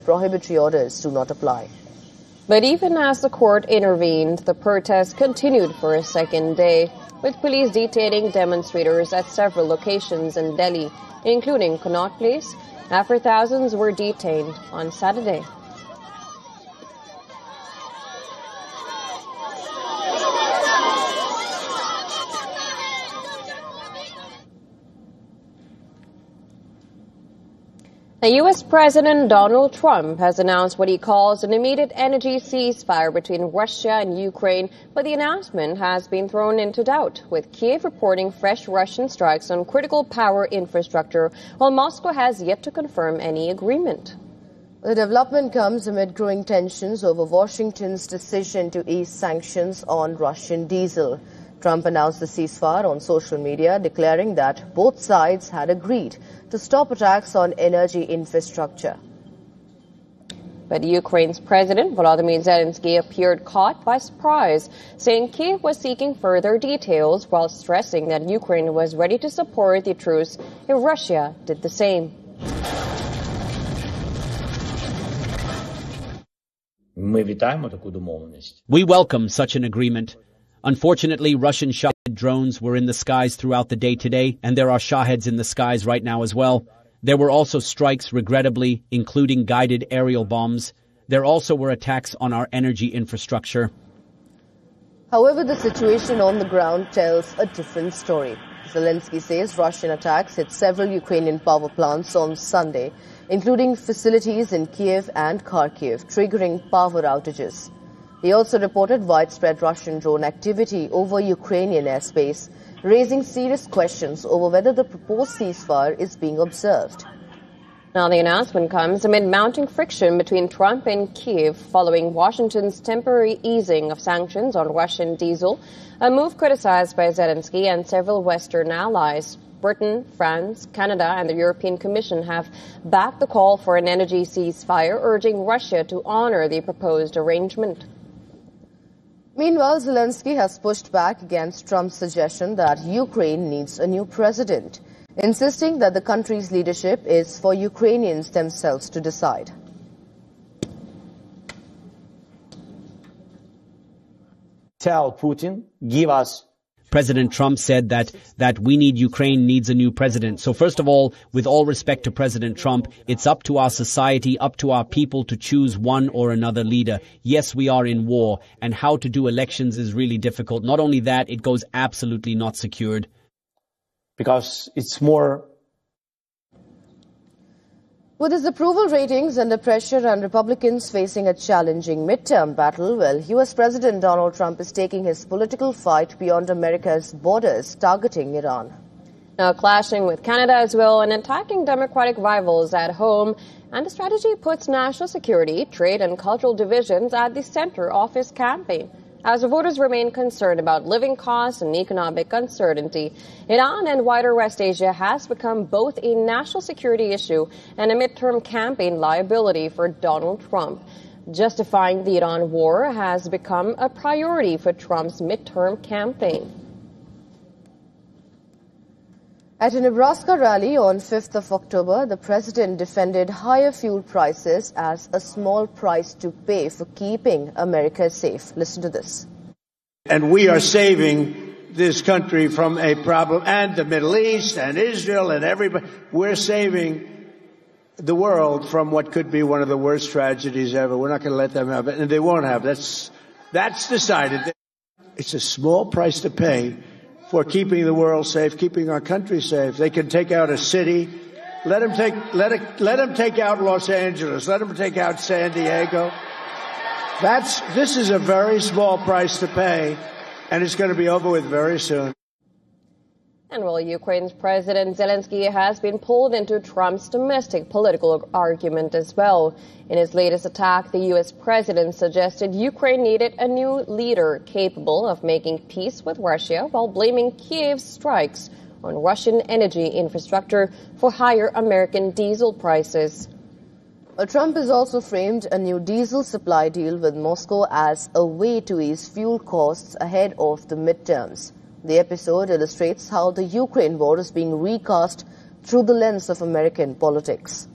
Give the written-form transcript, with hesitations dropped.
prohibitory orders do not apply. But even as the court intervened, the protests continued for a second day, with police detaining demonstrators at several locations in Delhi, including Connaught Place, after thousands were detained on Saturday. The U.S. President Donald Trump has announced what he calls an immediate energy ceasefire between Russia and Ukraine, but the announcement has been thrown into doubt, with Kiev reporting fresh Russian strikes on critical power infrastructure, while Moscow has yet to confirm any agreement. The development comes amid growing tensions over Washington's decision to ease sanctions on Russian diesel. Trump announced the ceasefire on social media, declaring that both sides had agreed to stop attacks on energy infrastructure. But Ukraine's President Volodymyr Zelensky appeared caught by surprise, saying Kiev was seeking further details while stressing that Ukraine was ready to support the truce if Russia did the same. We welcome such an agreement. Unfortunately, Russian Shahed drones were in the skies throughout the day today, and there are Shaheds in the skies right now as well. There were also strikes, regrettably, including guided aerial bombs. There also were attacks on our energy infrastructure. However, the situation on the ground tells a different story. Zelensky says Russian attacks hit several Ukrainian power plants on Sunday, including facilities in Kiev and Kharkiv, triggering power outages. He also reported widespread Russian drone activity over Ukrainian airspace, raising serious questions over whether the proposed ceasefire is being observed. Now the announcement comes amid mounting friction between Trump and Kiev following Washington's temporary easing of sanctions on Russian diesel, a move criticized by Zelensky and several Western allies. Britain, France, Canada and the European Commission have backed the call for an energy ceasefire, urging Russia to honor the proposed arrangement. Meanwhile, Zelensky has pushed back against Trump's suggestion that Ukraine needs a new president, insisting that the country's leadership is for Ukrainians themselves to decide. Tell Putin, give us. President Trump said that we need Ukraine needs a new president. So first of all, with all respect to President Trump, it's up to our society, up to our people to choose one or another leader. Yes, we are in war, and how to do elections is really difficult. Not only that, it goes absolutely not secured. Because it's more... With his approval ratings under pressure and Republicans facing a challenging midterm battle, well, U.S. President Donald Trump is taking his political fight beyond America's borders, targeting Iran. Now clashing with Canada as well and attacking Democratic rivals at home, and the strategy puts national security, trade and cultural divisions at the center of his campaign. As voters remain concerned about living costs and economic uncertainty, Iran and wider West Asia has become both a national security issue and a midterm campaign liability for Donald Trump. Justifying the Iran war has become a priority for Trump's midterm campaign. At a Nebraska rally on 5th of October, the president defended higher fuel prices as a small price to pay for keeping America safe. Listen to this. And we are saving this country from a problem, and the Middle East and Israel and everybody. We're saving the world from what could be one of the worst tragedies ever. We're not going to let them have it, and they won't have it. That's decided. It's a small price to pay for keeping the world safe, keeping our country safe. They can take out a city. Let them take out Los Angeles. Let them take out San Diego. This is a very small price to pay, and it's going to be over with very soon. And while Ukraine's President Zelensky has been pulled into Trump's domestic political argument as well. In his latest attack, the U.S. president suggested Ukraine needed a new leader capable of making peace with Russia while blaming Kiev's strikes on Russian energy infrastructure for higher American diesel prices. Trump has also framed a new diesel supply deal with Moscow as a way to ease fuel costs ahead of the midterms. The episode illustrates how the Ukraine war is being recast through the lens of American politics.